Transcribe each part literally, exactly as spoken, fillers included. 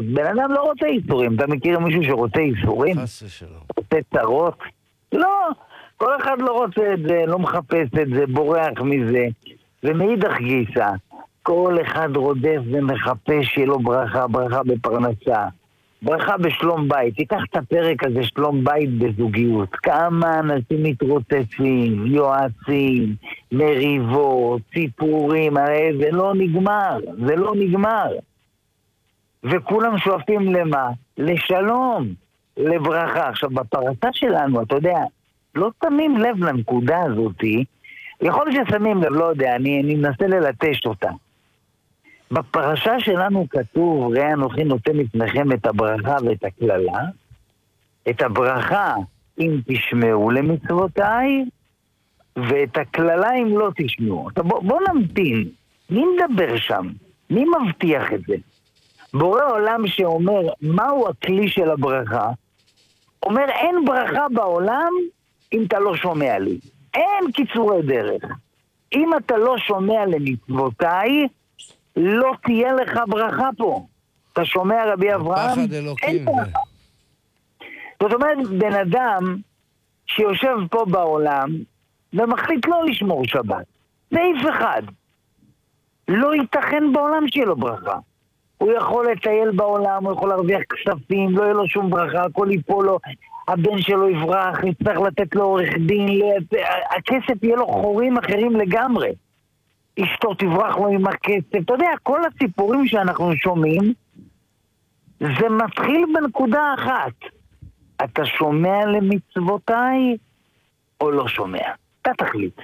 בן אדם לא רוצה איסורים. אתה מכיר מישהו שרוצה איסורים? חס ושלום. רוצה צרות? לא, כל אחד לא רוצה את זה, לא מחפש את זה, בורח מזה. ומאידך גיסא, כל אחד רודף ומחפש שיהיה לו ברכה, ברכה בפרנסה. ברכה בשלום בית. תיקח את הפרק הזה, שלום בית בזוגיות. כמה אנשים מתרוצצים, יועצים, מריבות, סיפורים, הרי זה לא נגמר, זה לא נגמר. וכולם שואפים למה? לשלום, לברכה. עכשיו, בפרשה שלנו, אתה יודע, לא שמים לב לנקודה הזאת, יכול להיות ששמים לב, לא יודע, אני, אני מנסה ללטש אותה. בפרשה שלנו כתוב, ראה אנוכי נותן לפניכם את הברכה ואת הכללה, את הברכה אם תשמעו למצוותיי, ואת הכללה אם לא תשמעו. בוא, בוא נמתין, מי מדבר שם? מי מבטיח את זה? בורא עולם שאומר מהו הכלי של הברכה, אומר אין ברכה בעולם אם אתה לא שומע לי. אין קיצורי דרך. אם אתה לא שומע למצוותיי, לא תהיה לך ברכה פה. אתה שומע רבי אברהם? פחד אלוקים. זאת אומרת, בן אדם שיושב פה בעולם ומחליט לא לשמור שבת. סעיף אחד. לא ייתכן בעולם שיהיה לו ברכה. הוא יכול לטייל בעולם, הוא יכול להרוויח כספים, לא יהיה לו שום ברכה, הכל ייפול לו, הבן שלו יברח, יצטרך לתת לו עורך דין, הכסף יהיה לו חורים אחרים לגמרי. אשתו תברח לו עם הכסף. אתה יודע, כל הסיפורים שאנחנו שומעים, זה מתחיל בנקודה אחת. אתה שומע למצוותיי או לא שומע? אתה תחליט.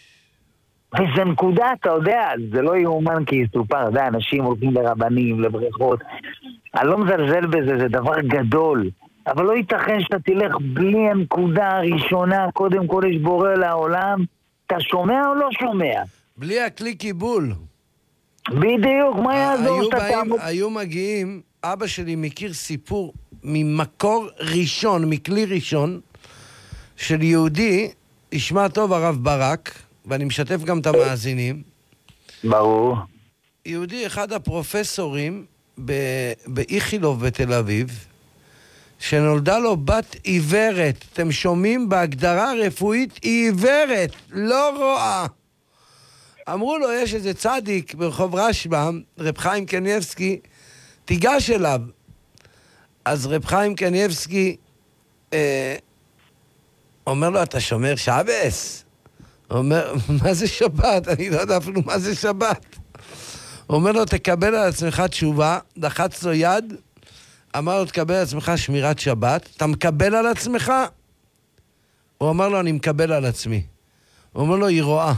וזה נקודה, אתה יודע, זה לא יאומן כי יסופר, אתה יודע, אנשים הולכים לרבנים, לבריכות. אני לא מזלזל בזה, זה דבר גדול. אבל לא ייתכן שאתה תלך בלי הנקודה הראשונה, קודם כל יש בורא לעולם, אתה שומע או לא שומע? בלי הכלי קיבול. בדיוק, מה יעזור שאתה תעמוד? היו מגיעים, אבא שלי מכיר סיפור ממקור ראשון, מכלי ראשון, של יהודי, ישמע טוב הרב ברק, ואני משתף גם את המאזינים. ברור. יהודי, אחד הפרופסורים באיכילוב בתל אביב, שנולדה לו בת עיוורת. אתם שומעים? בהגדרה הרפואית היא עיוורת, לא רואה. אמרו לו, יש איזה צדיק ברחוב רשב"ם, רב חיים קניבסקי, תיגש אליו. אז רב חיים קניבסקי אה, אומר לו, אתה שומר שבס? הוא אומר, מה זה שבת? אני לא יודע אפילו מה זה שבת. הוא אומר לו, תקבל על עצמך תשובה, דחץ לו יד, אמר לו, תקבל על עצמך שמירת שבת, אתה מקבל על עצמך? הוא אמר לו, אני מקבל על עצמי. הוא אומר לו, היא רואה.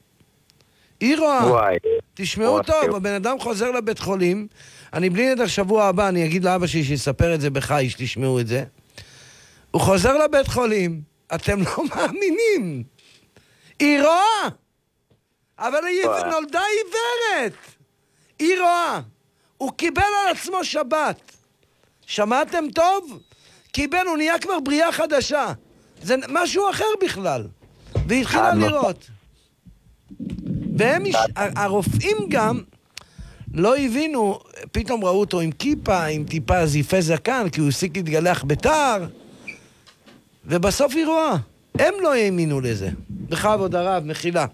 היא רואה. וואי. תשמעו וואי. טוב, הבן אדם חוזר לבית חולים, אני בלי נדר שבוע הבא, אני אגיד לאבא שלי שיספר את זה בחי, שתשמעו את זה. הוא חוזר לבית חולים, אתם לא מאמינים. היא רואה. אבל היא נולדה עיוורת. היא רואה. הוא קיבל על עצמו שבת. שמעתם טוב? קיבל, הוא נהיה כבר בריאה חדשה. זה משהו אחר בכלל. והיא התחילה לראות. והם, הרופאים גם לא הבינו, פתאום ראו אותו עם כיפה, עם טיפה זיפה זקן, כי הוא הפסיק להתגלח בתר, ובסוף היא רואה. הם לא האמינו לזה. בכבוד הרב, מחילה.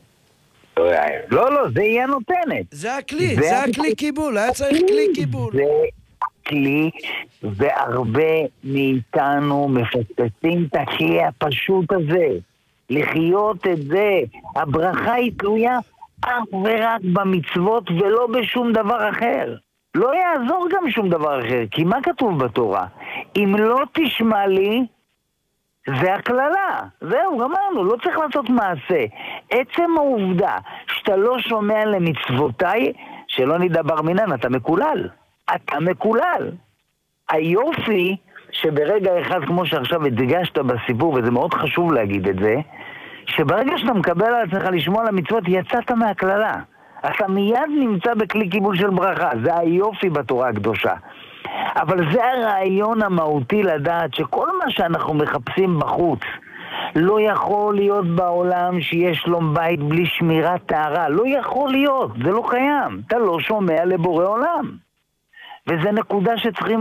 לא, לא, זה יהיה נותנת. זה הכלי, זה הכלי קיבול, היה צריך כלי קיבול. זה כלי, והרבה מאיתנו מפספסים את הכלי הפשוט הזה. לחיות את זה. הברכה היא תלויה אך ורק במצוות ולא בשום דבר אחר. לא יעזור גם שום דבר אחר, כי מה כתוב בתורה? אם לא תשמע לי, זה הכללה. זהו, גמרנו, לא צריך לעשות מעשה. עצם העובדה שאתה לא שומע למצוותיי, שלא נדבר מינן, אתה מקולל. אתה מקולל. היופי שברגע אחד, כמו שעכשיו הדגשת בסיפור, וזה מאוד חשוב להגיד את זה, שברגע שאתה מקבל על עצמך לשמוע למצוות, יצאת מהכללה. אתה מיד נמצא בכלי קיבול של ברכה. זה היופי בתורה הקדושה. אבל זה הרעיון המהותי לדעת שכל מה שאנחנו מחפשים בחוץ לא יכול להיות בעולם שיש שלום בית בלי שמירת טהרה. לא יכול להיות, זה לא קיים. אתה לא שומע לבורא עולם. וזה נקודה שצריכים